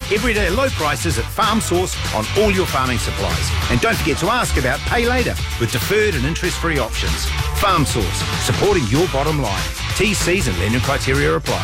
Everyday low prices at Farm Source on all your farming supplies. And don't forget to ask about Pay Later with deferred and interest-free options. Farm Source, supporting your bottom line. TCs and lending criteria apply.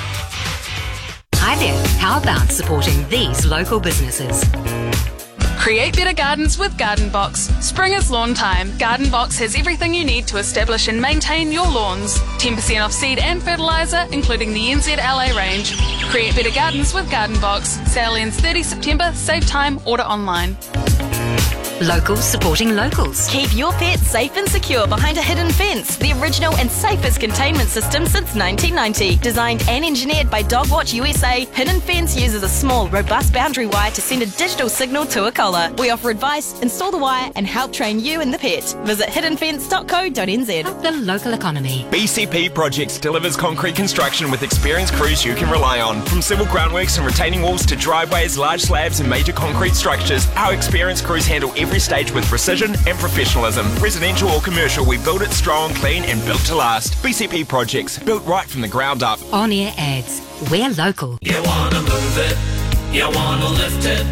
Hi there, how about supporting these local businesses? Create better gardens with Garden Box. Spring is lawn time. Garden Box has everything you need to establish and maintain your lawns. 10% off seed and fertiliser, including the NZLA range. Create better gardens with Garden Box. Sale ends 30 September. Save time. Order online. Locals supporting locals. Keep your pets safe and secure behind a hidden fence. The original and safest containment system since 1990. Designed and engineered by Dogwatch USA, Hidden Fence uses a small, robust boundary wire to send a digital signal to a collar. We offer advice, install the wire, and help train you and the pet. Visit hiddenfence.co.nz. Help the local economy. BCP Projects delivers concrete construction with experienced crews you can rely on. From civil groundworks and retaining walls to driveways, large slabs and major concrete structures, our experienced crews handle every stage with precision and professionalism. Residential or commercial, we build it strong, clean and built to last. BCP Projects, built right from the ground up. On-air ads. We're local. You wanna move it, you wanna lift it.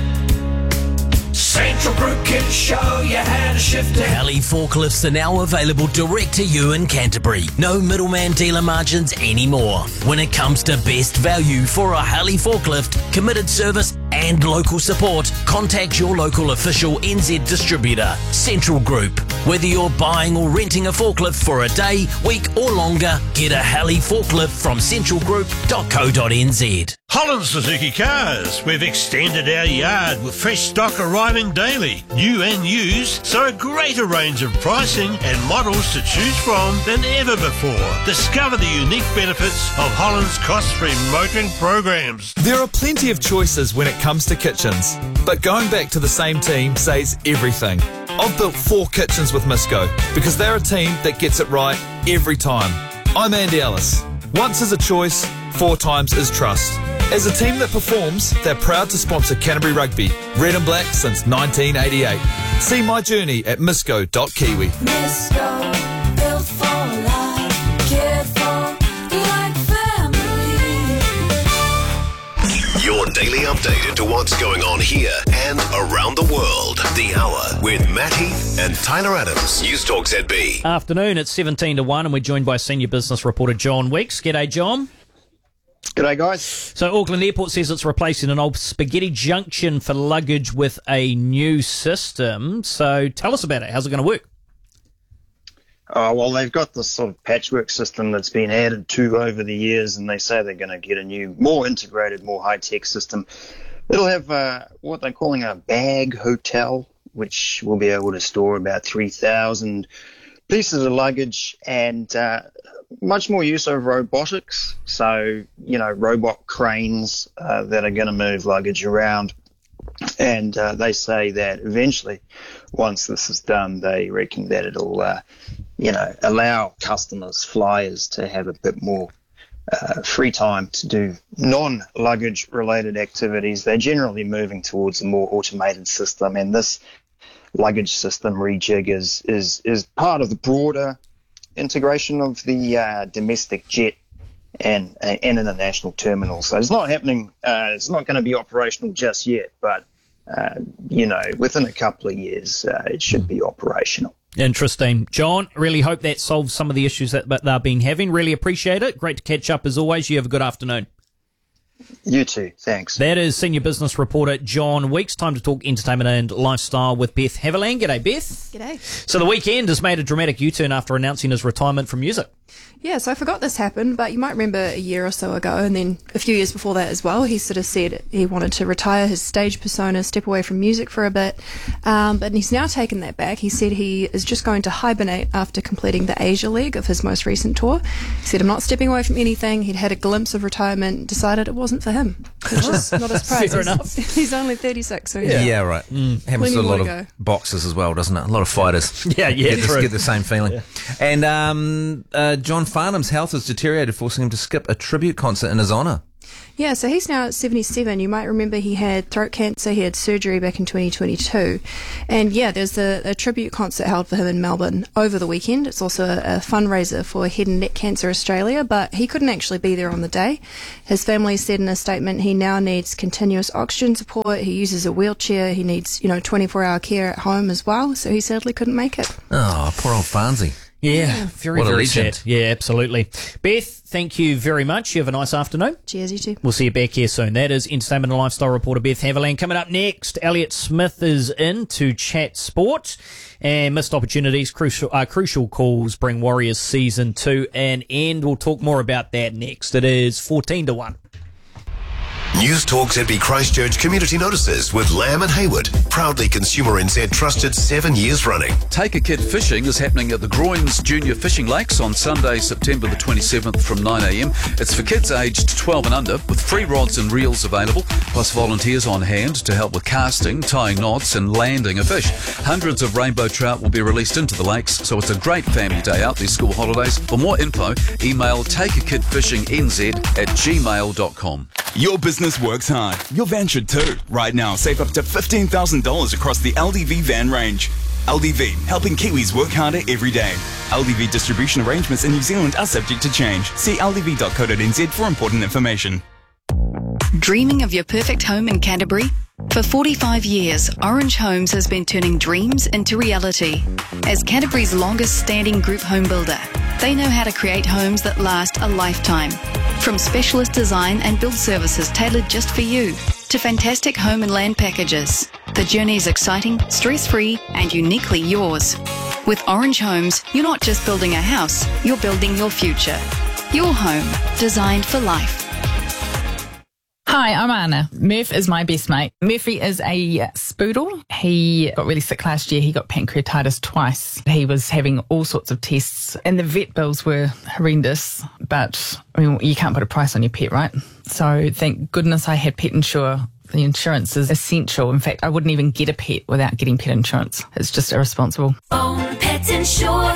Central Group can show you how to shift it. Halley forklifts are now available direct to you in Canterbury. No middleman dealer margins anymore. When it comes to best value for a Halley forklift, committed service and local support, contact your local official NZ distributor, Central Group. Whether you're buying or renting a forklift for a day, week or longer, get a Halley forklift from centralgroup.co.nz. Holland Suzuki Cars. We've extended our yard with fresh stock arriving daily, new and used, so a greater range of pricing and models to choose from than ever before. Discover the unique benefits of Holland's cost-free motoring programs. There are plenty of choices when it comes to kitchens, but going back to the same team says everything. I've built 4 kitchens with Misco because they're a team that gets it right every time. I'm Andy Ellis. Once is a choice, 4 times is trust. As a team that performs, they're proud to sponsor Canterbury Rugby, red and black since 1988. See my journey at misco.kiwi. Misco, built for life, cared for like family. Your daily update into what's going on here and around the world. The Hour with Matt Heath and Tyler Adams. News Talk ZB. Afternoon, it's 17 to 1 and we're joined by senior business reporter John Weeks. G'day, John. G'day, guys. So Auckland Airport says it's replacing an old spaghetti junction for luggage with a new system. So tell us about it. How's it going to work? Well, they've got this sort of patchwork system that's been added to over the years, and they say they're going to get a new, more integrated, more high-tech system. It'll have what they're calling a bag hotel, which will be able to store about 3,000 pieces of luggage and much more use of robotics. So, robot cranes that are going to move luggage around. And they say that eventually, once this is done, they reckon that it'll, allow customers, flyers, to have a bit more free time to do non-luggage related activities. They're generally moving towards a more automated system, and this luggage system rejig is part of the broader integration of the domestic jet and international terminals. So it's not happening. It's not going to be operational just yet, but within a couple of years, it should be operational. Interesting. John, really hope that solves some of the issues that they've been having. Really appreciate it. Great to catch up as always. You have a good afternoon. You too. Thanks. That is senior business reporter John Weeks. Time to talk entertainment and lifestyle with Beth Haviland. G'day, Beth. G'day. So The Weeknd has made a dramatic U-turn after announcing his retirement from music. Yeah, so I forgot this happened, but you might remember a year or so ago, and then a few years before that as well, he sort of said he wanted to retire his stage persona, step away from music for a bit, but he's now taken that back. He said he is just going to hibernate after completing the Asia leg of his most recent tour. He said, I'm not stepping away from anything. He'd had a glimpse of retirement, decided it wasn't for him, which is not a surprise. Fair enough. He's only 36, so yeah, right. Happens to a lot of go. boxers as well, doesn't it? A lot of fighters. Yeah, get the same feeling. Yeah. And John Farnham's health has deteriorated, forcing him to skip a tribute concert in his honour. Yeah, so he's now at 77. You might remember he had throat cancer. He had surgery back in 2022. And yeah, there's a tribute concert held for him in Melbourne over the weekend. It's also a fundraiser for Head and Neck Cancer Australia, but he couldn't actually be there on the day. His family said in a statement he now needs continuous oxygen support. He uses a wheelchair. He needs, 24-hour care at home as well. So he sadly couldn't make it. Oh, poor old Farnsey. Yeah, very, what a very legend. sad. Yeah, absolutely. Beth, thank you very much. You have a nice afternoon. Cheers, you too. We'll see you back here soon. That is entertainment and lifestyle reporter Beth Haviland. Coming up next, Elliot Smith is in to chat sport. And missed opportunities, crucial calls bring Warriors season 2 an end. We'll talk more about that next. It is 14-1. News Talk ZB Christchurch Community Notices with Lamb and Hayward. Proudly Consumer NZ trusted 7 years running. Take a Kid Fishing is happening at the Groins Junior Fishing Lakes on Sunday, September the 27th from 9am. It's for kids aged 12 and under with free rods and reels available, plus volunteers on hand to help with casting, tying knots and landing a fish. Hundreds of rainbow trout will be released into the lakes, so it's a great family day out these school holidays. For more info, email takeakidfishingnz@gmail.com. Your business works hard. Your van should too. Right now, save up to $15,000 across the LDV van range. LDV, helping Kiwis work harder every day. LDV distribution arrangements in New Zealand are subject to change. See ldv.co.nz for important information. Dreaming of your perfect home in Canterbury? For 45 years, Orange Homes has been turning dreams into reality. As Canterbury's longest standing group home builder, they know how to create homes that last a lifetime. From specialist design and build services tailored just for you, to fantastic home and land packages. The journey is exciting, stress-free, and uniquely yours. With Orange Homes, you're not just building a house, you're building your future. Your home, designed for life. Hi, I'm Anna. Murph is my best mate. Murphy is a spoodle. He got really sick last year. He got pancreatitis twice. He was having all sorts of tests and the vet bills were horrendous. But, you can't put a price on your pet, right? So thank goodness I had Pet Insure. The insurance is essential. In fact, I wouldn't even get a pet without getting pet insurance. It's just irresponsible. Phone Pet Insure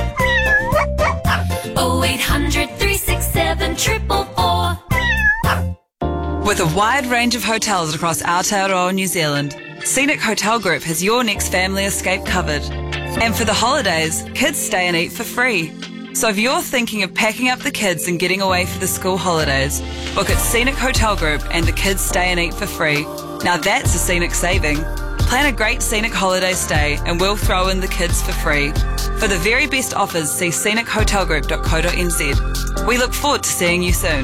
0800 367 444. With a wide range of hotels across Aotearoa, New Zealand, Scenic Hotel Group has your next family escape covered. And for the holidays, kids stay and eat for free. So if you're thinking of packing up the kids and getting away for the school holidays, book at Scenic Hotel Group and the kids stay and eat for free. Now that's a scenic saving. Plan a great scenic holiday stay and we'll throw in the kids for free. For the very best offers, see scenichotelgroup.co.nz. We look forward to seeing you soon.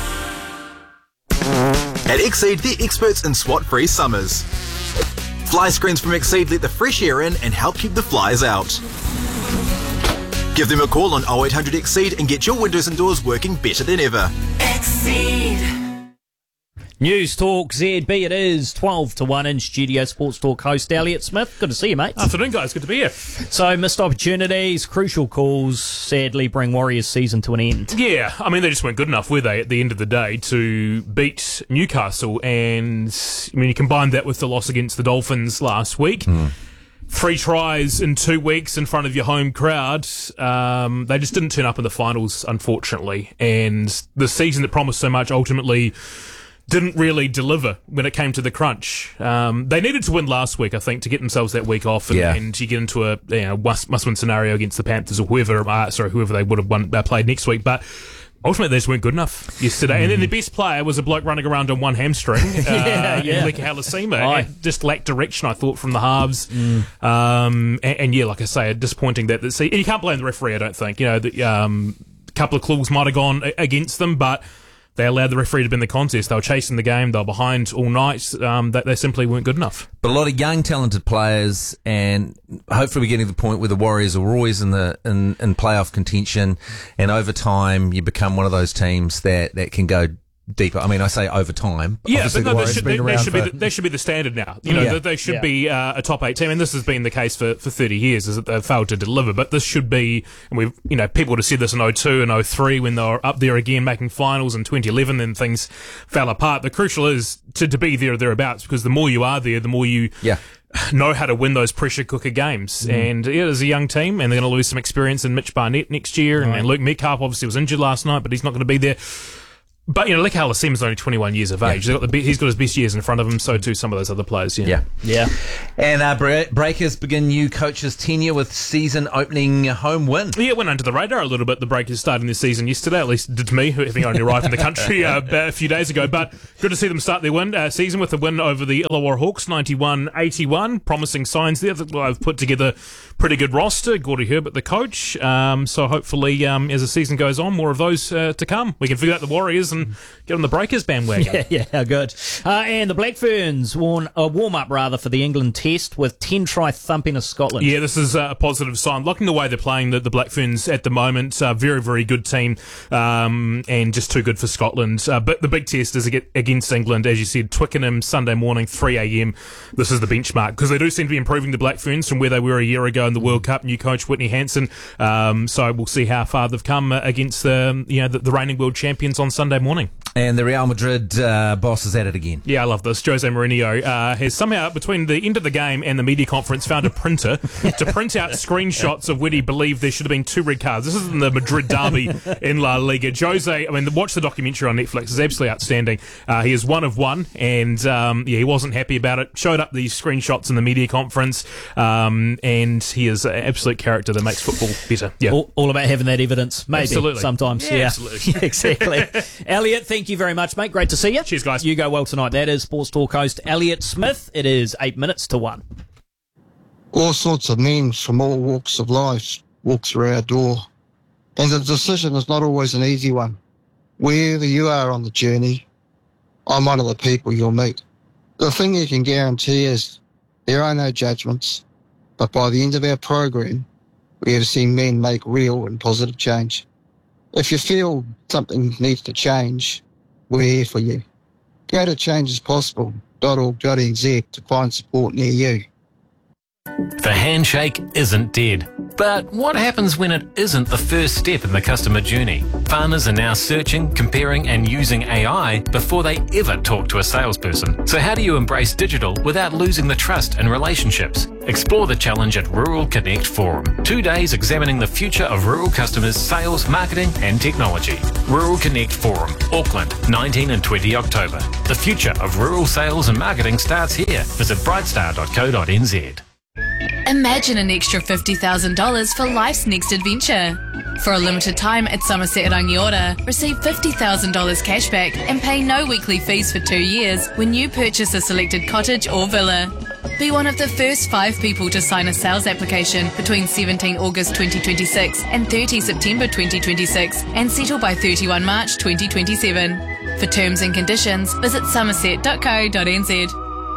At Exceed, they're experts in SWAT-free summers. Fly screens from Exceed let the fresh air in and help keep the flies out. Give them a call on 0800 Exceed and get your windows and doors working better than ever. Exceed. News Talk ZB, it is 12-1 in studio. Sports Talk host Elliot Smith. Good to see you, mate. Afternoon, guys. Good to be here. So, missed opportunities, crucial calls, sadly bring Warriors season to an end. Yeah, they just weren't good enough, were they, at the end of the day, to beat Newcastle? And, you combine that with the loss against the Dolphins last week. 3 tries in 2 weeks in front of your home crowd. They just didn't turn up in the finals, unfortunately. And the season that promised so much ultimately didn't really deliver when it came to the crunch. They needed to win last week, I think, to get themselves that week off, and you get into a must-win scenario against the Panthers or whoever they would have played next week. But ultimately, they just weren't good enough yesterday. And then the best player was a bloke running around on one hamstring. Leka Halasima. It just lacked direction, I thought, from the halves. And like I say, disappointing that. And you can't blame the referee, I don't think. A couple of claws might have gone against them, but they allowed the referee to win the contest. They were chasing the game. They were behind all night. They simply weren't good enough. But a lot of young, talented players, and hopefully we're getting to the point where the Warriors are always in playoff contention, and over time you become one of those teams that can go deeper. I say over time. Yeah, obviously but they should be the standard now. They should be a top 8 team, and this has been the case for 30 years, is that they've failed to deliver. But this should be, and people would have said this in 02 and 03 when they were up there again making finals in 2011, then things fell apart. The crucial is to be there or thereabouts, because the more you are there, the more you know how to win those pressure cooker games. And there's a young team, and they're going to lose some experience in Mitch Barnett next year, and Luke Metcalf obviously was injured last night, but he's not going to be there. But, look how Lasema's only 21 years of age. He's got his best years in front of him, so do some of those other players. Yeah. And Breakers begin new coach's tenure with season-opening home win. Yeah, it went under the radar a little bit, the Breakers starting this season yesterday, at least it did to me, having only arrived in the country a few days ago. But good to see them start their season with a win over the Illawarra Hawks, 91-81. Promising signs there. I've put together pretty good roster. Gordy Herbert, the coach. So hopefully, as the season goes on, more of those to come. We can figure out the Warriors and get on the Breakers bandwagon. Yeah, good. And the Black Ferns warm up for the England Test with 10-try thumping of Scotland. Yeah, this is a positive sign. Looking the way they're playing, the Black Ferns at the moment, very, very good team, and just too good for Scotland. But the big test is against England, as you said, Twickenham, Sunday morning, 3 a.m. This is the benchmark, because they do seem to be improving, the Black Ferns, from where they were a year ago in the World Cup. New coach Whitney Hansen. So we'll see how far they've come against the reigning world champions on Sunday morning. And the Real Madrid boss is at it again. Yeah, I love this. Jose Mourinho has somehow, between the end of the game and the media conference, found a printer to print out screenshots of when he believed there should have been 2 red cards. This is in the Madrid derby in La Liga. Jose, watch the documentary on Netflix. It's absolutely outstanding. He is one of one, and he wasn't happy about it. Showed up these screenshots in the media conference, and he is an absolute character that makes football better. Yeah. All about having that evidence, maybe, absolutely. Sometimes. Yeah, absolutely. Yeah, exactly. Elliot, thank you very much, mate. Great to see you. Cheers, guys. You go well tonight. That is Sports Talk host Elliot Smith. It is 8 minutes to 1. All sorts of men from all walks of life walk through our door. And the decision is not always an easy one. Wherever you are on the journey, I'm one of the people you'll meet. The thing you can guarantee is there are no judgments, but by the end of our program, we have seen men make real and positive change. If you feel something needs to change, we're here for you. Go to changespossible.org.nz to find support near you. The handshake isn't dead. But what happens when it isn't the first step in the customer journey? Farmers are now searching, comparing and using AI before they ever talk to a salesperson. So how do you embrace digital without losing the trust and relationships? Explore the challenge at Rural Connect Forum. 2 days examining the future of rural customers, sales, marketing and technology. Rural Connect Forum, Auckland, 19 and 20 October. The future of rural sales and marketing starts here. Visit brightstar.co.nz. Imagine an extra $50,000 for life's next adventure. For a limited time at Somerset Rangiora, receive $50,000 cashback and pay no weekly fees for 2 years when you purchase a selected cottage or villa. Be one of the first 5 people to sign a sales application between 17 August 2026 and 30 September 2026 and settle by 31 March 2027. For terms and conditions, visit somerset.co.nz.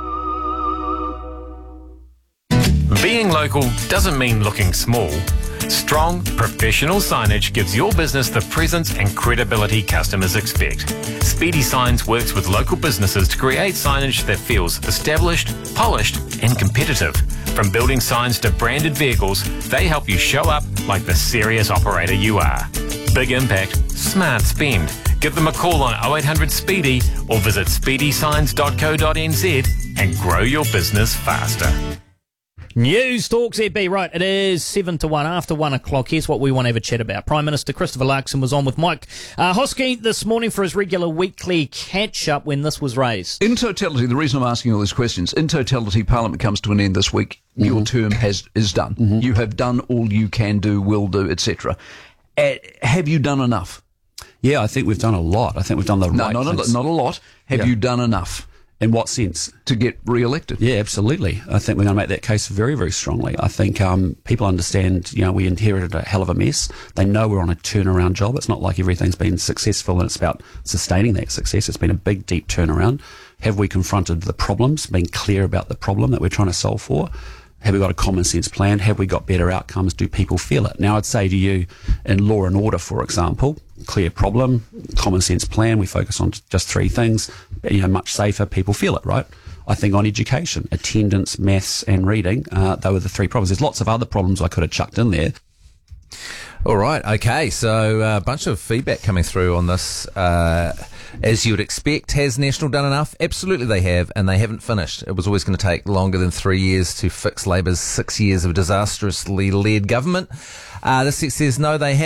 Being local doesn't mean looking small. Strong, professional signage gives your business the presence and credibility customers expect. Speedy Signs works with local businesses to create signage that feels established, polished, and competitive. From building signs to branded vehicles, they help you show up like the serious operator you are. Big impact, smart spend. Give them a call on 0800 Speedy or visit speedysigns.co.nz and grow your business faster. News Talk ZB. Right, it is 7 to 1 after 1 o'clock. Here's what we want to have a chat about. Prime Minister Christopher Luxon was on with Mike Hosking this morning for his regular weekly catch-up when this was raised. In totality, the reason I'm asking all these questions, in totality, Parliament comes to an end this week. Your term is done. You have done all you can do, will do, etc. Have you done enough? Yeah, I think we've done a lot. I think we've done the right things. Not a lot. Have you done enough? In what sense? To get re-elected? Yeah, absolutely. I think we're going to make that case very, very strongly. I think people understand, we inherited a hell of a mess. They know we're on a turnaround job. It's not like everything's been successful and it's about sustaining that success. It's been a big, deep turnaround. Have we confronted the problems, been clear about the problem that we're trying to solve for? Have we got a common sense plan? Have we got better outcomes? Do people feel it? Now, I'd say to you, in law and order, for example, clear problem, common sense plan, we focus on just 3 things, much safer, people feel it, right? I think on education, attendance, maths and reading, they were the 3 problems. There's lots of other problems I could have chucked in there. All right, okay, so a bunch of feedback coming through on this. As you would expect, has National done enough? Absolutely they have, and they haven't finished. It was always going to take longer than 3 years to fix Labour's 6 years of disastrously led government. This says no, they haven't.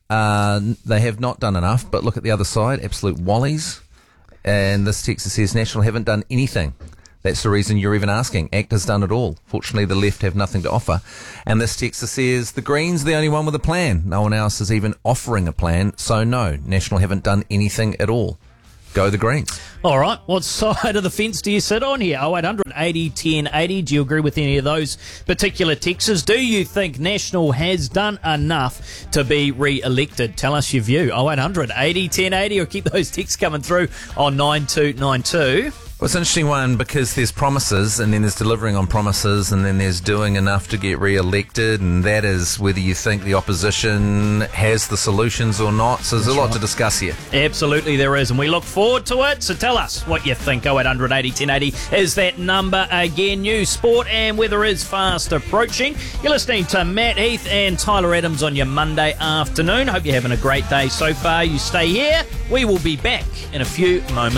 They have not done enough, but look at the other side, absolute wallies. And this texter says National haven't done anything. That's the reason you're even asking. ACT has done it all. Fortunately, the left have nothing to offer. And this texter says the Greens are the only one with a plan. No one else is even offering a plan. So no, National haven't done anything at all. Go the Greens. All right, what side of the fence do you sit on here? 0800 80 10 80. Do you agree with any of those particular texts? Do you think National has done enough to be re-elected? Tell us your view. 0800 80 10 80, or keep those texts coming through on 9292. Well, it's an interesting one because there's promises and then there's delivering on promises and then there's doing enough to get re-elected, and that is whether you think the opposition has the solutions or not. So there's a lot to discuss here. Absolutely there is, and we look forward to it. So tell us what you think. 0800 80 10 80 is that number again. News, sport and weather is fast approaching. You're listening to Matt Heath and Tyler Adams on your Monday afternoon. Hope you're having a great day so far. You stay here. We will be back in a few moments.